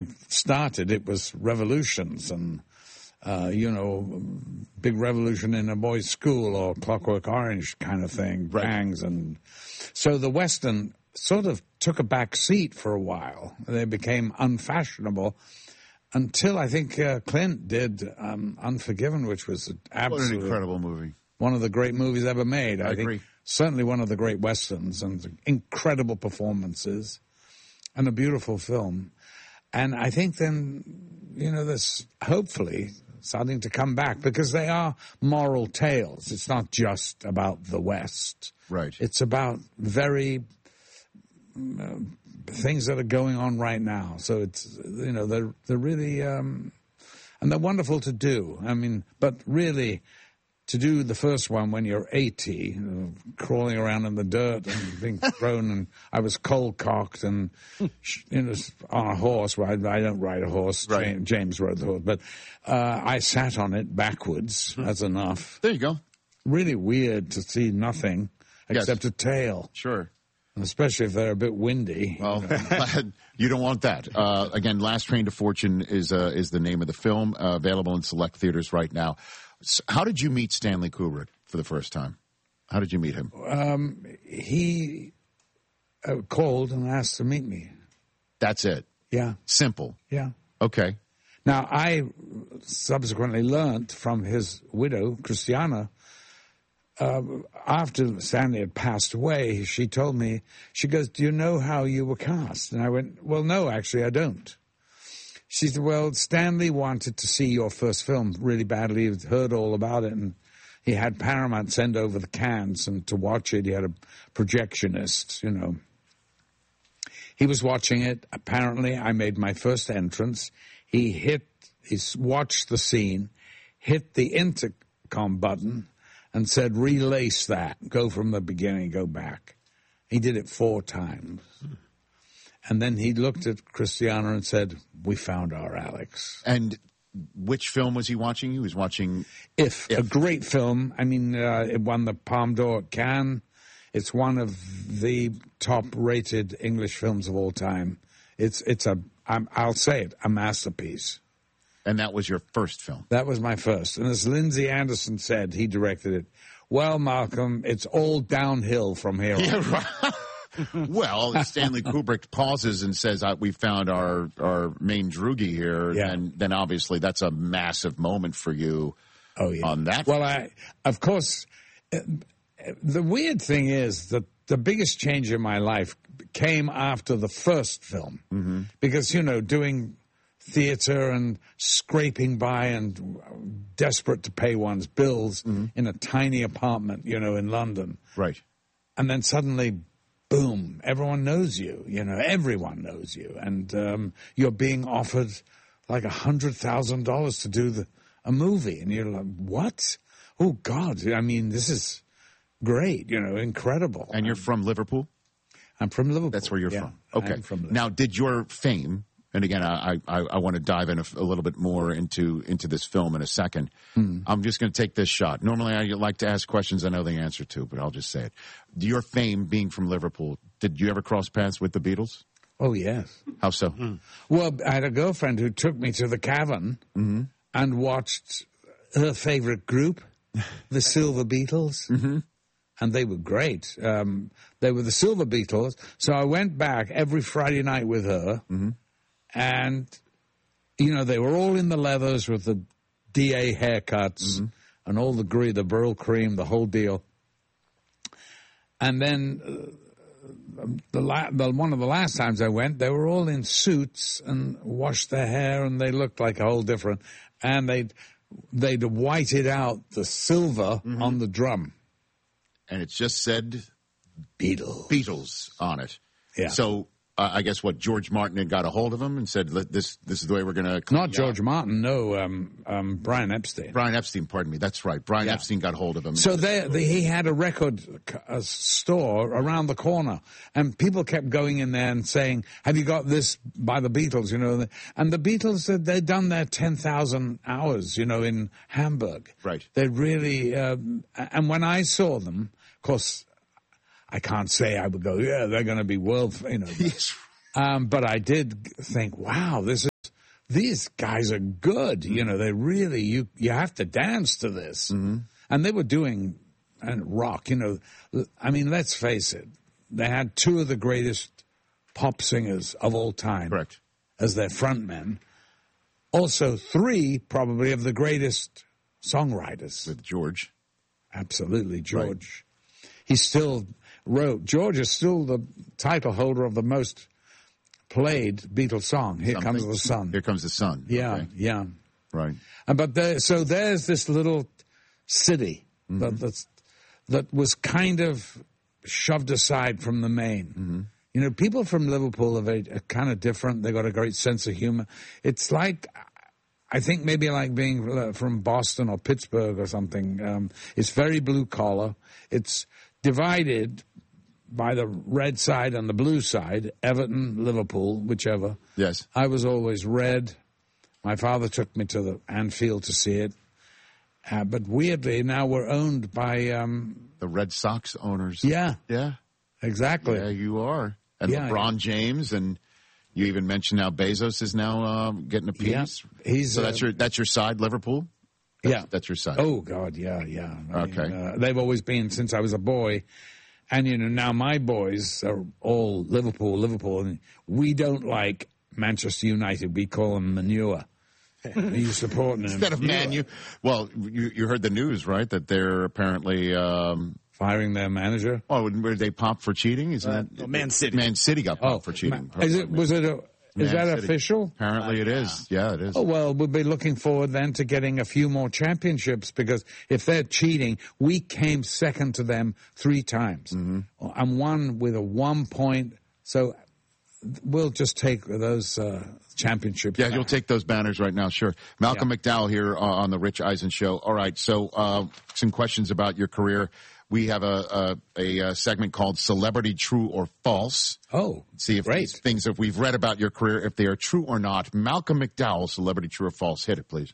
started, it was revolutions and, big revolution in a boys' school or Clockwork Orange kind of thing, right. Bangs. And so the Western sort of took a back seat for a while. They became unfashionable until I think Clint did Unforgiven, which was absolutely what an incredible movie. One of the great movies ever made. I agree. Think certainly one of the great Westerns, and incredible performances and a beautiful film. And I think then, there's hopefully starting to come back because they are moral tales. It's not just about the West. Right. It's about very things that are going on right now. So it's, they're really, and they're wonderful to do. I mean, but really, to do the first one when you're 80, crawling around in the dirt and being thrown, and I was cold-cocked and, on a horse. Well, I don't ride a horse. Right. James rode the horse. But I sat on it backwards. That's enough. There you go. Really weird to see nothing except a tail. Sure. Especially if they're a bit windy. Well, you don't want that. Again, Last Train to Fortune is the name of the film, available in select theaters right now. So how did you meet Stanley Kubrick for the first time? How did you meet him? He called and asked to meet me. That's it? Yeah. Simple? Yeah. Okay. Now, I subsequently learned from his widow, Christiana, after Stanley had passed away, she told me, she goes, "Do you know how you were cast?" And I went, "Well, no, actually, I don't." She said, "Well, Stanley wanted to see your first film really badly. He heard all about it, and he had Paramount send over the cans and to watch it. He had a projectionist, He was watching it. Apparently, I made my first entrance. He watched the scene, hit the intercom button, and said, "Relace that. Go from the beginning, go back." He did it 4 times. And then he looked at Christiana and said, "We found our Alex." And which film was he watching? He was watching If. A great film. I mean, it won the Palme d'Or at Cannes. It's one of the top-rated English films of all time. I'll say it, a masterpiece. And that was your first film? That was my first. And as Lindsay Anderson said, he directed it, "Well, Malcolm, it's all downhill from here on." Yeah, right. Well, Stanley Kubrick pauses and says, "We found our main droogie here," and then obviously that's a massive moment for you. Oh, yeah. On that. Well, of course, the weird thing is that the biggest change in my life came after the first film, because doing theater and scraping by and desperate to pay one's bills in a tiny apartment, in London. Right. And then suddenly, boom, everyone knows you, everyone knows you. And you're being offered like $100,000 to do a movie. And you're like, what? Oh, God. I mean, this is great, incredible. And you're from Liverpool? I'm from Liverpool. That's where you're from. Okay. I'm from Liverpool. Now, did your fame... And again, I want to dive in a little bit more into this film in a second. I'm just going to take this shot. Normally, I like to ask questions I know the answer to, but I'll just say it. Your fame being from Liverpool, did you ever cross paths with the Beatles? Oh, yes. How so? Well, I had a girlfriend who took me to the Cavern and watched her favorite group, the Silver Beatles. And they were great. They were the Silver Beatles. So I went back every Friday night with her. And, they were all in the leathers with the DA haircuts and all the Brill cream, the whole deal. And then one of the last times I went, they were all in suits and washed their hair, and they looked like a whole different. And they'd whited out the silver on the drum. And it just said Beatles on it. Yeah. So... I guess George Martin had got a hold of him and said, "This is the way we're going to." Not George Martin, no, Brian Epstein. Brian Epstein, pardon me. That's right. Brian Epstein got hold of him. So he had a record store around the corner, and people kept going in there and saying, "Have you got this by the Beatles?" And the Beatles said they'd done their 10,000 hours, in Hamburg. Right. They really, and when I saw them, of course. I can't say I would go, yeah, they're going to be world, Yes. But I did think, wow, this these guys are good. You know, they really, you have to dance to this. And they were doing rock, you know. I mean, let's face it. They had two of the greatest pop singers of all time. Correct. As their frontmen. Also, three probably of the greatest songwriters. With George. Absolutely, George. Right. He still wrote. George is still the title holder of the most played Beatles song. Here Comes the Sun. Here Comes the Sun. Yeah, okay. yeah. Right. So there's this little city that was kind of shoved aside from the main. You know, people from Liverpool are kind of different. They got a great sense of humor. It's like, I think maybe like being from Boston or Pittsburgh or something. It's very blue collar. It's divided by the red side and the blue side, Everton, Liverpool, whichever. Yes. I was always red. My father took me to the Anfield to see it. But weirdly, now we're owned by... the Red Sox owners. Yeah. Yeah. Exactly. Yeah, you are. And Yeah, LeBron James, and you even mentioned now Bezos is now getting a piece. Yeah. He's, so that's your side, Liverpool? That's your side. Oh, God, yeah. I mean, they've always been since I was a boy. And, you know, now my boys are all Liverpool, and we don't like Manchester United. We call them manure. Are you supporting them? Instead of Man U. Well, you heard the news, right, that they're apparently... firing their manager? Oh, were they popped for cheating? Isn't that... Man City. Man City got popped for cheating. Is that City. official? Apparently it is. Yeah, it is. Oh, well, we'll be looking forward then to getting a few more championships, because if they're cheating, we came second to them 3 times. And won with a 1 point. So we'll just take those championships. Yeah, back. you'll take those banners right now, sure. Malcolm McDowell here on the Rich Eisen Show. All right, so some questions about your career. We have a segment called Celebrity True or False. Oh, see if great. these things that we've read about your career, if they are true or not. Malcolm McDowell, Celebrity True or False. Hit it, please.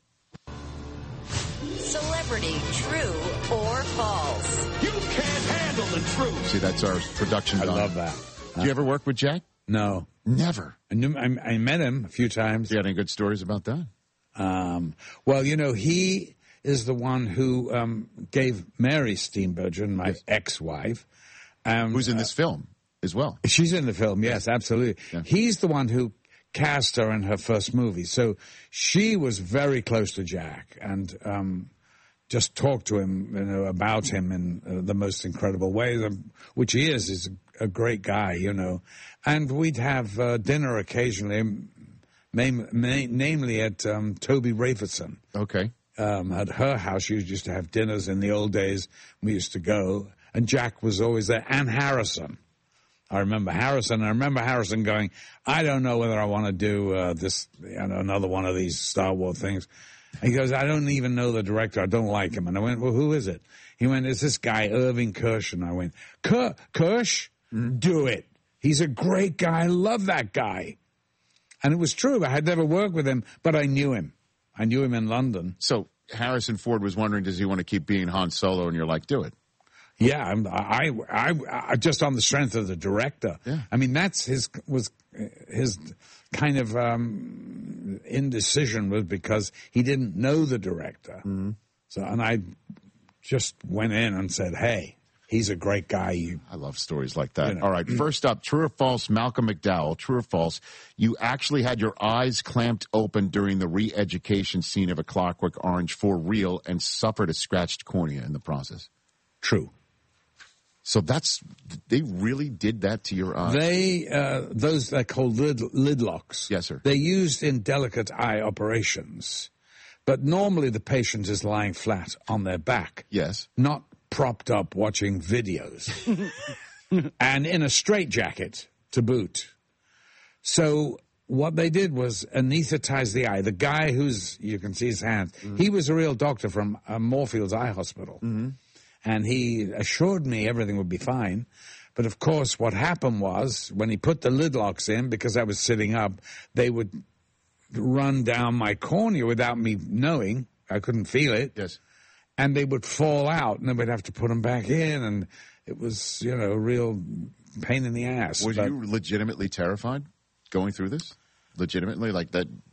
Celebrity True or False. You can't handle the truth. See, that's our production. I love that. Did you ever work with Jack? No. Never. I met him a few times. You got any good stories about that? Well, you know, he is the one who gave Mary Steenburgen, my ex-wife. Who's in this film as well. She's in the film, yes, absolutely. Yeah. He's the one who cast her in her first movie. So she was very close to Jack and just talked to him, you know, about him in the most incredible way, which he is. He's a great guy, you know. And we'd have dinner occasionally, namely at Toby Raferson. Okay. At her house, she used to have dinners in the old days. We used to go, and Jack was always there. And Harrison. I remember Harrison going, I don't know whether I want to do this, you know, another one of these Star Wars things. And he goes, I don't even know the director. I don't like him. And I went, well, who is it? He went, it's this guy, Irving Kirsch. And I went, Kirsch? Do it. He's a great guy. I love that guy. And it was true. I had never worked with him, but I knew him. I knew him in London. So Harrison Ford was wondering, does he want to keep being Han Solo? And you're like, do it. Yeah, I just on the strength of the director. Yeah. I mean, that's his kind of indecision was because he didn't know the director. So, and I just went in and said, hey, he's a great guy. I love stories like that. You know. All right. First up, true or false, Malcolm McDowell, true or false, you actually had your eyes clamped open during the re-education scene of A Clockwork Orange for real and suffered a scratched cornea in the process. True. So they really did that to your eyes? Those they're called lid locks. Yes, sir. They're used in delicate eye operations. But normally the patient is lying flat on their back. Yes. Not propped up watching videos. And in a straitjacket to boot. So what they did was anesthetize the eye. The guy you can see his hand, he was a real doctor from Moorfields Eye Hospital. And he assured me everything would be fine. But of course, what happened was when he put the lid locks in, because I was sitting up, they would run down my cornea without me knowing. I couldn't feel it. Yes. And they would fall out, and then we'd have to put them back in. And it was, you know, a real pain in the ass. Were you legitimately terrified going through this? Legitimately? Like that